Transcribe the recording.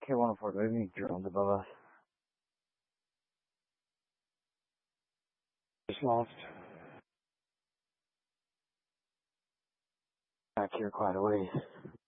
K-104 moving drones above us. Just lost. Back here quite a ways.